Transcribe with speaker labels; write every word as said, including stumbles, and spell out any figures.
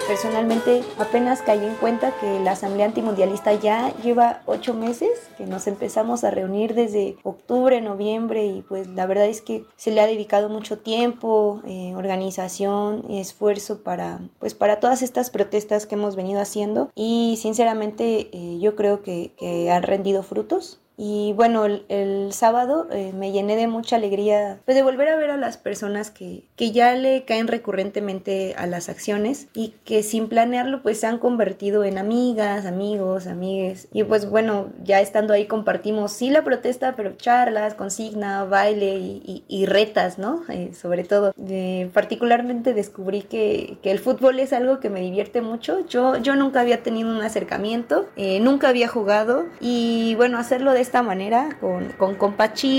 Speaker 1: Personalmente apenas caí en cuenta que la Asamblea Antimundialista ya lleva ocho meses, que nos empezamos a reunir desde octubre, noviembre, y pues la verdad es que se le ha dedicado mucho tiempo, eh, organización, esfuerzo para, pues, para todas estas protestas que hemos venido haciendo, y sinceramente eh, yo creo que, que han rendido frutos. Y bueno, el, el sábado eh, me llené de mucha alegría, pues de volver a ver a las personas que, que ya le caen recurrentemente a las acciones y que sin planearlo pues se han convertido en amigas, amigos, amigues. Y pues bueno, ya estando ahí compartimos sí la protesta, pero charlas, consigna, baile y, y, y retas, ¿no? Eh, sobre todo. Eh, particularmente descubrí que, que el fútbol es algo que me divierte mucho. Yo, yo nunca había tenido un acercamiento, eh, nunca había jugado, y bueno, hacerlo de esta manera, con, con compas chidos,